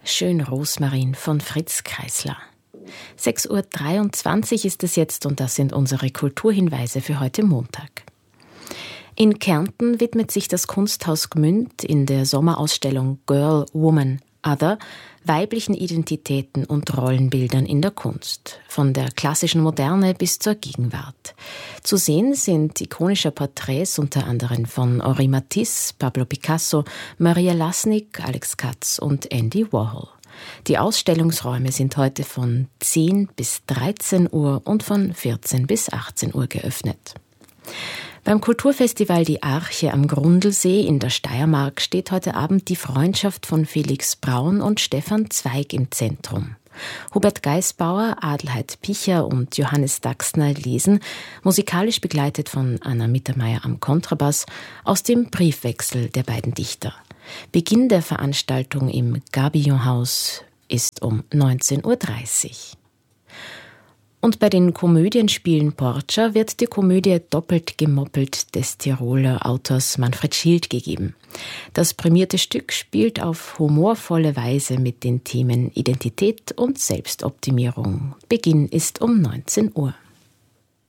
Schön Rosmarin von Fritz Kreisler. 6.23 Uhr ist es jetzt und das sind unsere Kulturhinweise für heute Montag. In Kärnten widmet sich das Kunsthaus Gmünd in der Sommerausstellung Girl, Woman, Other weiblichen Identitäten und Rollenbildern in der Kunst, von der klassischen Moderne bis zur Gegenwart. Zu sehen sind ikonische Porträts unter anderem von Henri Matisse, Pablo Picasso, Maria Lasnik, Alex Katz und Andy Warhol. Die Ausstellungsräume sind heute von 10 bis 13 Uhr und von 14 bis 18 Uhr geöffnet. Beim Kulturfestival Die Arche am Grundlsee in der Steiermark steht heute Abend die Freundschaft von Felix Braun und Stefan Zweig im Zentrum. Hubert Geisbauer, Adelheid Picher und Johannes Daxner lesen, musikalisch begleitet von Anna Mittermeier am Kontrabass, aus dem Briefwechsel der beiden Dichter. Beginn der Veranstaltung im Gabillon-Haus ist um 19.30 Uhr. Und bei den Komödienspielen Porcia wird die Komödie Doppelt gemoppelt des Tiroler Autors Manfred Schild gegeben. Das prämierte Stück spielt auf humorvolle Weise mit den Themen Identität und Selbstoptimierung. Beginn ist um 19 Uhr.